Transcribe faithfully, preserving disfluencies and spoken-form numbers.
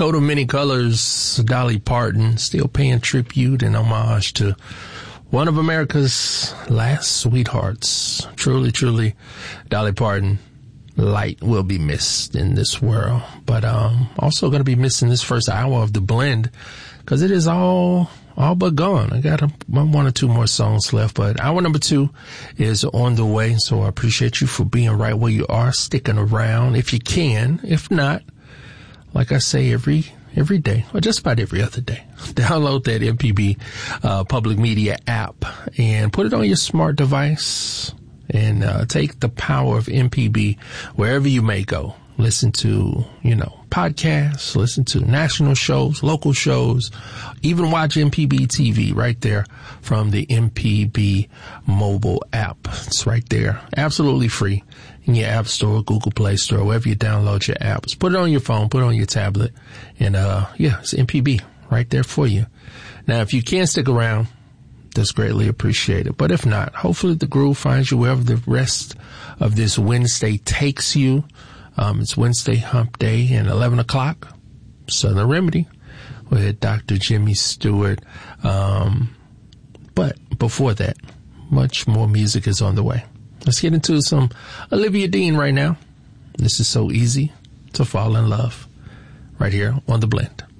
Coat of Many Colors, Dolly Parton, still paying tribute and homage to one of America's last sweethearts. Truly, truly, Dolly Parton. Light will be missed in this world, but um also going to be missed in this first hour of the blend, because it is all all but gone. I got a, one or two more songs left, but hour number two is on the way. So I appreciate you for being right where you are, sticking around if you can. If not, like I say every every day, or just about every other day, download that M P B uh, public media app and put it on your smart device. And uh, take the power of M P B wherever you may go. Listen to, you know, podcasts, listen to national shows, local shows, even watch M P B T V right there from the M P B mobile app. It's right there. Absolutely free in your app store, Google Play Store, wherever you download your apps. Put it on your phone, put it on your tablet. And, uh, yeah, it's M P B right there for you. Now, if you can't stick around, that's greatly appreciated. But if not, hopefully the groove finds you wherever the rest of this Wednesday takes you. Um, it's Wednesday hump day and eleven o'clock. Southern Remedy with Doctor Jimmy Stewart. Um, but before that, much more music is on the way. Let's get into some Olivia Dean right now. This is So Easy to Fall in Love right here on The Blend.